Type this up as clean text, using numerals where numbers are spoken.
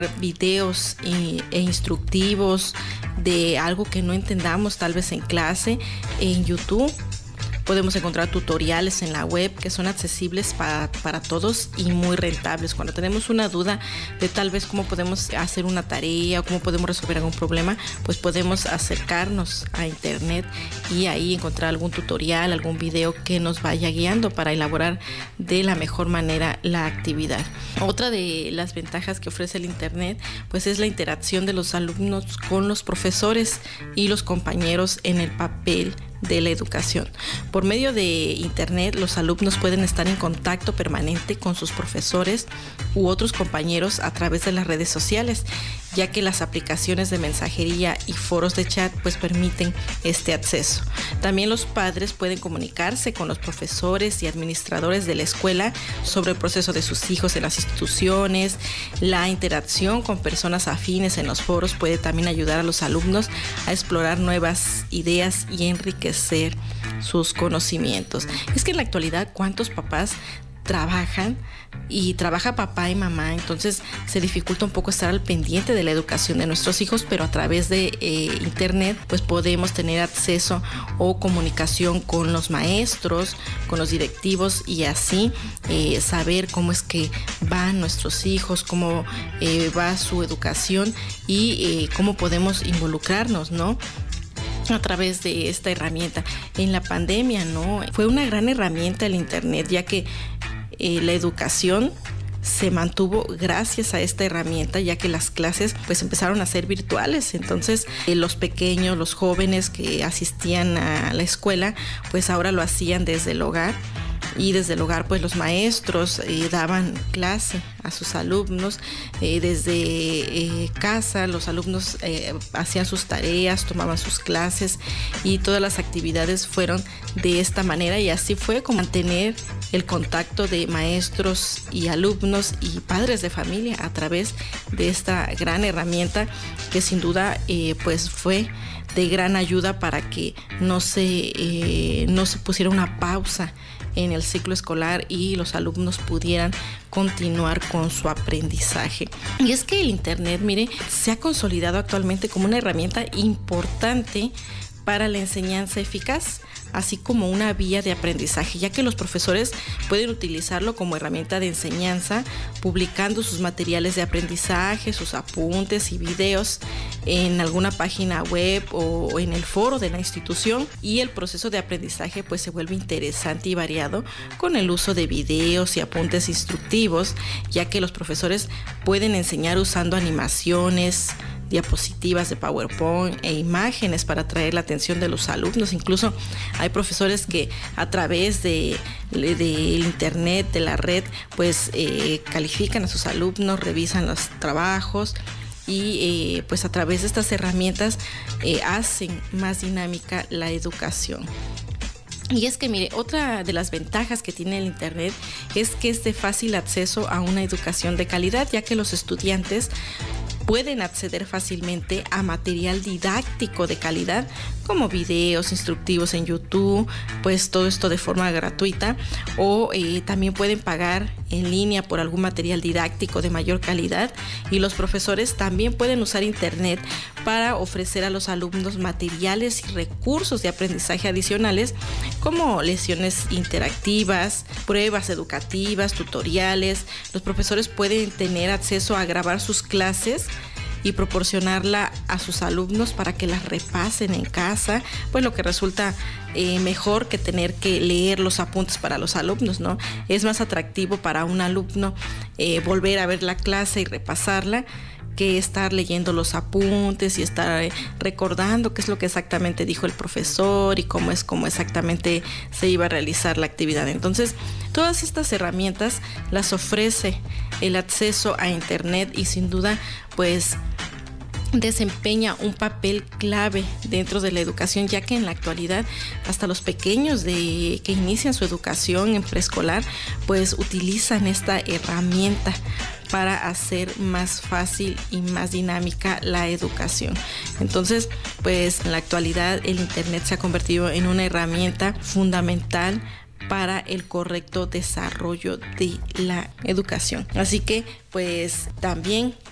videos e instructivos de algo que no entendamos tal vez en clase en YouTube. Podemos encontrar tutoriales en la web que son accesibles para todos y muy rentables. Cuando tenemos una duda de tal vez cómo podemos hacer una tarea o cómo podemos resolver algún problema, pues podemos acercarnos a internet y ahí encontrar algún tutorial, algún video que nos vaya guiando para elaborar de la mejor manera la actividad. Otra de las ventajas que ofrece el internet pues es la interacción de los alumnos con los profesores y los compañeros en el papel de la educación. Por medio de internet, los alumnos pueden estar en contacto permanente con sus profesores u otros compañeros a través de las redes sociales, ya que las aplicaciones de mensajería y foros de chat pues permiten este acceso. También los padres pueden comunicarse con los profesores y administradores de la escuela sobre el proceso de sus hijos en las instituciones. La interacción con personas afines en los foros puede también ayudar a los alumnos a explorar nuevas ideas y enriquecer sus conocimientos. Es que en la actualidad, ¿cuántos papás trabajan y trabaja papá y mamá? Entonces se dificulta un poco estar al pendiente de la educación de nuestros hijos, pero a través de internet pues podemos tener acceso o comunicación con los maestros, con los directivos y así saber cómo es que van nuestros hijos, cómo va su educación y cómo podemos involucrarnos, ¿no?, a través de esta herramienta. En la pandemia, ¿no?, fue una gran herramienta el internet, ya que la educación se mantuvo gracias a esta herramienta, ya que las clases pues empezaron a ser virtuales. Entonces los pequeños, los jóvenes que asistían a la escuela pues ahora lo hacían desde el hogar. Y desde el hogar pues los maestros daban clase a sus alumnos. Desde casa los alumnos hacían sus tareas, tomaban sus clases y todas las actividades fueron de esta manera, y así fue como mantener el contacto de maestros y alumnos y padres de familia a través de esta gran herramienta que sin duda pues fue de gran ayuda para que no se pusiera una pausa en el ciclo escolar y los alumnos pudieran continuar con su aprendizaje. Y es que el internet, mire, se ha consolidado actualmente como una herramienta importante para la enseñanza eficaz, así como una vía de aprendizaje, ya que los profesores pueden utilizarlo como herramienta de enseñanza, publicando sus materiales de aprendizaje, sus apuntes y videos en alguna página web o en el foro de la institución, y el proceso de aprendizaje pues se vuelve interesante y variado con el uso de videos y apuntes instructivos, ya que los profesores pueden enseñar usando animaciones, diapositivas de PowerPoint e imágenes para atraer la atención de los alumnos. Incluso hay profesores que a través del internet, de la red, pues califican a sus alumnos, revisan los trabajos y pues a través de estas herramientas hacen más dinámica la educación. Y es que mire, otra de las ventajas que tiene el internet es que es de fácil acceso a una educación de calidad, ya que los estudiantes pueden acceder fácilmente a material didáctico de calidad como videos instructivos en YouTube, pues todo esto de forma gratuita, o también pueden pagar en línea por algún material didáctico de mayor calidad, y los profesores también pueden usar internet para ofrecer a los alumnos materiales y recursos de aprendizaje adicionales como lesiones interactivas, pruebas educativas, tutoriales. Los profesores pueden tener acceso a grabar sus clases y proporcionarla a sus alumnos para que las repasen en casa, pues lo que resulta mejor que tener que leer los apuntes para los alumnos, ¿no? Es más atractivo para un alumno volver a ver la clase y repasarla que estar leyendo los apuntes y estar recordando qué es lo que exactamente dijo el profesor y cómo exactamente se iba a realizar la actividad. Entonces, todas estas herramientas las ofrece el acceso a internet y sin duda, pues, desempeña un papel clave dentro de la educación, ya que en la actualidad hasta los pequeños que inician su educación en preescolar pues utilizan esta herramienta para hacer más fácil y más dinámica la educación. Entonces, pues en la actualidad el internet se ha convertido en una herramienta fundamental para el correcto desarrollo de la educación. Así que pues también